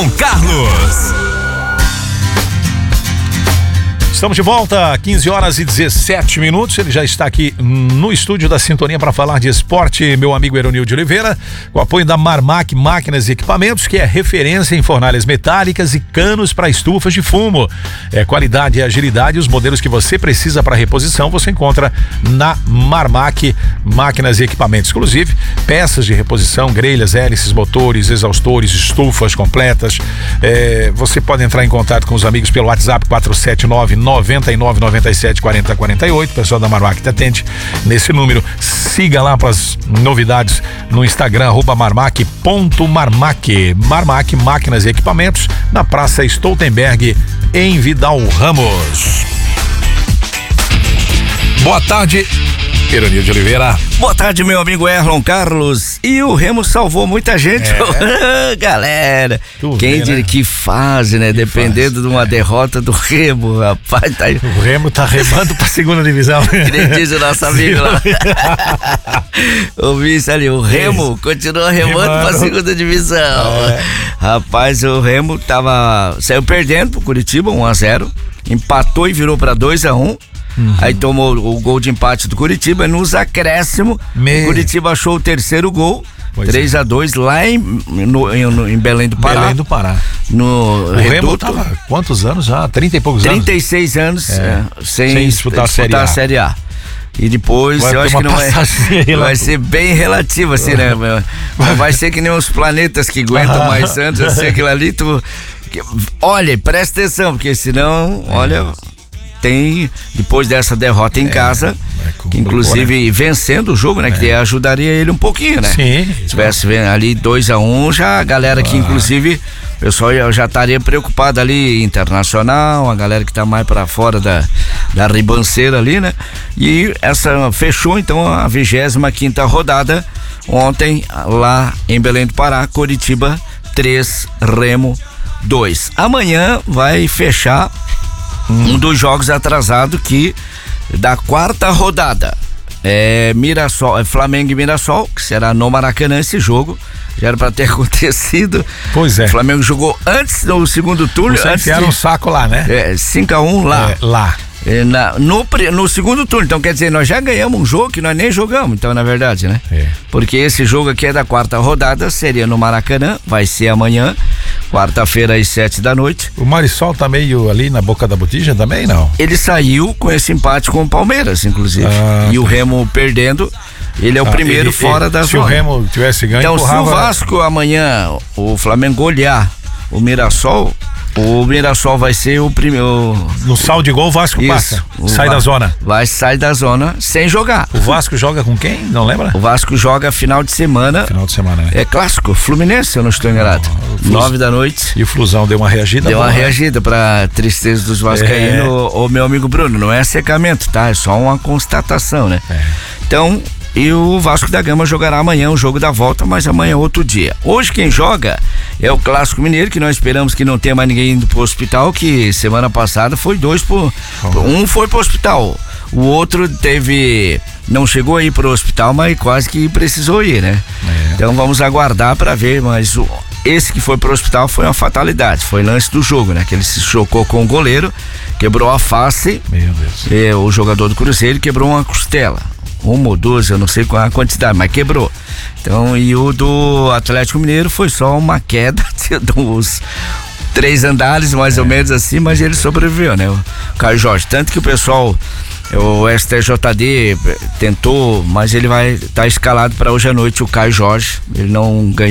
com Carlos. Estamos de volta, 15 horas e 17 minutos. Ele já está aqui no estúdio da Sintonia para falar de esporte, meu amigo Eronil de Oliveira, com o apoio da Marmac Máquinas e Equipamentos, que é referência em fornalhas metálicas e canos para estufas de fumo. É qualidade e agilidade. Os modelos que você precisa para reposição você encontra na Marmac Máquinas e Equipamentos. Inclusive, peças de reposição, grelhas, hélices, motores, exaustores, estufas completas. Você pode entrar em contato com os amigos pelo WhatsApp 479-9997-4048. O pessoal da Marmac te atende nesse número. Siga lá para as novidades no Instagram, @marmac.marmac. Marmac Máquinas e Equipamentos, na Praça Stoltenberg, em Vidal Ramos. Boa tarde, Eronil de Oliveira. Boa tarde, meu amigo Erlon Carlos. E o Remo salvou muita gente. Galera, quem diria, né? Que fase, né? Dependendo de uma derrota do Remo, rapaz. Tá aí. O Remo tá remando pra segunda divisão. Que nem diz o nosso amigo lá. Ouvi isso ali, o Remo continua remando pra segunda divisão. Rapaz, o Remo saiu perdendo pro Curitiba, 1-0. Empatou e virou pra 2-1. Aí tomou o gol de empate do Curitiba e nos acréscimos o Curitiba achou o terceiro gol, 3-2 lá em Belém do Pará. Belém do Pará. No o Remo tava quantos anos já? 30 e poucos 36 anos sem disputar a Série A. E depois eu acho que não vai ser bem relativo assim, né? Não vai ser que nem os planetas que aguentam mais anos, assim, aquilo ali olha, presta atenção, porque senão, tem, depois dessa derrota em casa, inclusive vencendo o jogo, né? Que ajudaria ele um pouquinho, né? Sim. Se tivesse ali 2-1, já a galera que inclusive, o pessoal já estaria preocupado ali, Internacional, a galera que tá mais pra fora da ribanceira ali, né? E essa fechou então a 25ª rodada ontem lá em Belém do Pará, Curitiba 3, Remo 2. Amanhã vai fechar um dos jogos atrasados da 4ª rodada. Flamengo e Mirassol, que será no Maracanã esse jogo. Já era pra ter acontecido. Pois é. O Flamengo jogou antes do segundo turno. Enfiaram um saco lá, né? 5-1 lá. Lá. No segundo turno, então quer dizer, nós já ganhamos um jogo que nós nem jogamos, então na verdade, né? Porque esse jogo aqui é da 4ª rodada, seria no Maracanã, vai ser amanhã, quarta-feira às 7 da noite. O Marisol tá meio ali na boca da botija também, não? Ele saiu com esse empate com o Palmeiras, inclusive, e o Remo perdendo, ele é o primeiro fora da zona. Se o Remo tivesse ganho, então se o Vasco amanhã, o Flamengo golear o Mirassol vai ser o primeiro. No saldo de gol, o Vasco passa. Sai da zona. Vai sair da zona sem jogar. O Vasco joga com quem? Não lembra? O Vasco joga final de semana. É clássico, Fluminense, se eu não estou enganado. 9 da noite. E o Flusão deu uma reagida? Deu uma reagida pra tristeza dos vascaínos, o meu amigo Bruno. Não é secamento, tá? É só uma constatação, né? Então, e o Vasco da Gama jogará amanhã o jogo da volta, mas amanhã é outro dia. Hoje quem joga é o Clássico Mineiro, que nós esperamos que não tenha mais ninguém indo pro hospital, que semana passada foi um foi pro hospital, o outro não chegou a ir pro hospital, mas quase que precisou ir, né? Então vamos aguardar para ver, mas esse que foi pro hospital foi uma fatalidade, foi lance do jogo, né? Que ele se chocou com o goleiro, quebrou a face. Meu Deus. O jogador do Cruzeiro quebrou uma costela. 1 ou 2, eu não sei qual a quantidade, mas quebrou. Então, e o do Atlético Mineiro foi só uma queda dos 3 andares, mais ou menos assim, mas ele sobreviveu, né? O Caio Jorge, tanto que o pessoal, o STJD tentou, mas ele vai estar escalado para hoje à noite, o Caio Jorge, ele não ganhou.